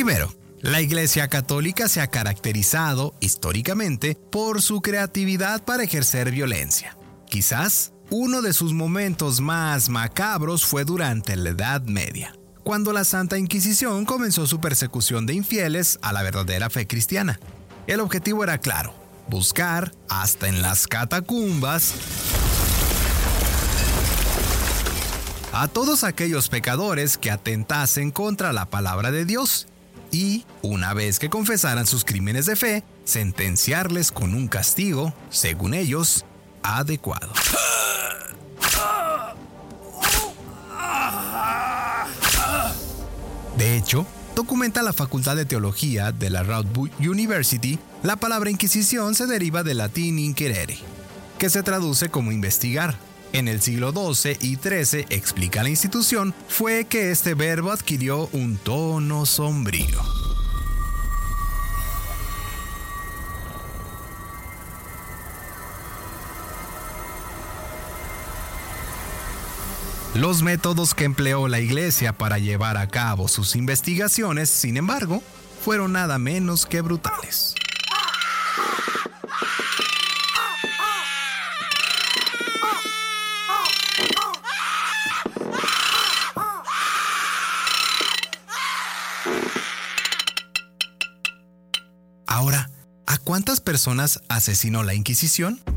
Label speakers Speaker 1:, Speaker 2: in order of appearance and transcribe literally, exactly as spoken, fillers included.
Speaker 1: Primero, la Iglesia Católica se ha caracterizado, históricamente, por su creatividad para ejercer violencia. Quizás, uno de sus momentos más macabros fue durante la Edad Media, cuando la Santa Inquisición comenzó su persecución de infieles a la verdadera fe cristiana. El objetivo era claro: buscar, hasta en las catacumbas, a todos aquellos pecadores que atentasen contra la palabra de Dios y, una vez que confesaran sus crímenes de fe, sentenciarles con un castigo, según ellos, adecuado. De hecho, documenta la Facultad de Teología de la Radboud University, la palabra Inquisición se deriva del latín inquirere, que se traduce como investigar. En el siglo doce y trece, explica la institución, fue que este verbo adquirió un tono sombrío. Los métodos que empleó la Iglesia para llevar a cabo sus investigaciones, sin embargo, fueron nada menos que brutales. Ahora, ¿a cuántas personas asesinó la Inquisición?